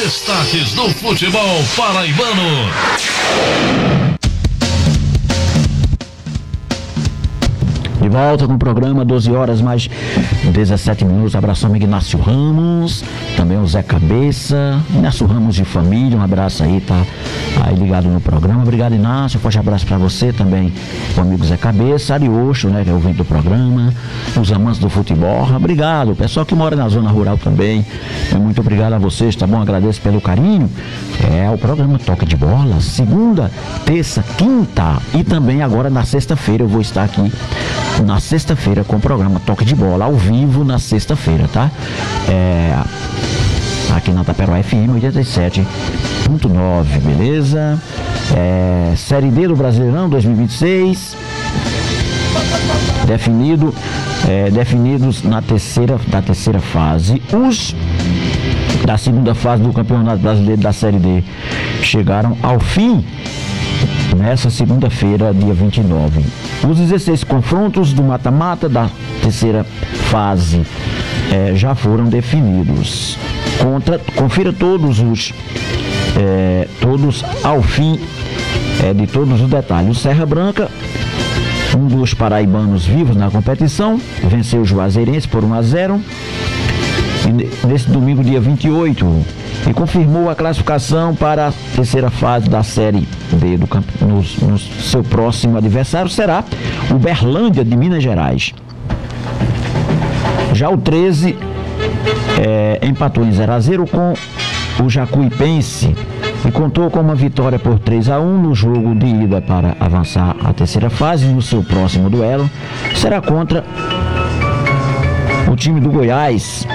Destaques do futebol paraibano. De volta com o programa, 12 horas mais 17 minutos. Abração ao Ignácio Ramos, também o Zé Cabeça, Ignácio Ramos de família, um abraço aí, tá aí ligado no programa. Obrigado, Inácio, forte abraço pra você também, o amigo Zé Cabeça, Ariocho, né, que é o ouvinte do programa, os amantes do futebol, obrigado, o pessoal que mora na zona rural também, muito obrigado a vocês, tá bom? Agradeço pelo carinho. É o programa Toque de Bola, segunda, terça, quinta e também agora na sexta-feira eu vou estar aqui na sexta-feira com o programa Toque de Bola, ao vivo na sexta-feira, tá? Aqui na Taperoá FM 87.9, beleza? Série D do Brasileirão 2026, definidos da terceira fase. Os da segunda fase do Campeonato Brasileiro da Série D chegaram ao fim nessa segunda-feira, dia 29. Os 16 confrontos do mata-mata da terceira fase já foram definidos. Confira todos ao fim de todos os detalhes. O Serra Branca, um dos paraibanos vivos na competição, venceu o Juazeirense por 1-0 nesse domingo, dia 28, e confirmou a classificação para a terceira fase da Série D do no seu próximo adversário será o Berlândia de Minas Gerais. Já o 13 empatou em 0-0 com o Jacuipense e contou com uma vitória por 3-1 no jogo de ida para avançar à terceira fase. No seu próximo duelo será contra o time do Goiás.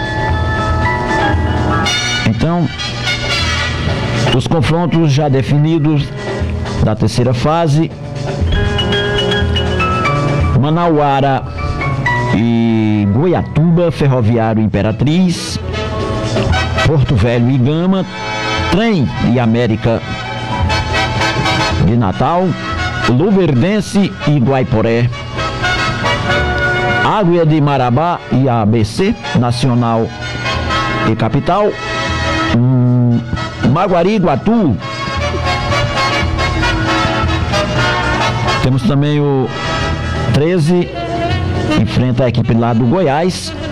Então, os confrontos já definidos da terceira fase: Manauara e Goiatuba, Ferroviário e Imperatriz, Porto Velho e Gama, Trem e América de Natal, Luverdense e Guaiporé, Águia de Marabá e ABC, Nacional e Capital, Maguari e Iguatu. Temos também o 13, enfrenta a equipe lá do Goiás,